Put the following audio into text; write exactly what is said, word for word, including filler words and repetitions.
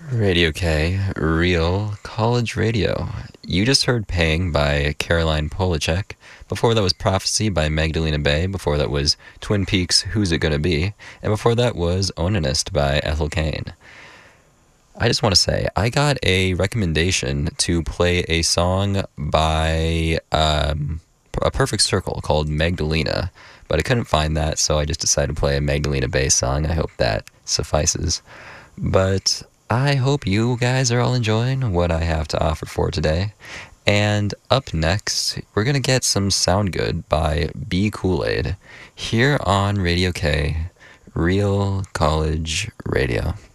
Radio K, Real College Radio. You just heard Paying by Caroline Polachek. Before that was Prophecy by Magdalena Bay. Before that was Twin Peaks, Who's It Gonna Be? And before that was Onanist by Ethel Cain. I just want to say, I got a recommendation to play a song by um, A Perfect Circle called Magdalena, but I couldn't find that, so I just decided to play a Magdalena Bay song. I hope that suffices. But I hope you guys are all enjoying what I have to offer for today. And up next, we're going to get some Sound Good by B Kool-Aid here on Radio K, Real College Radio.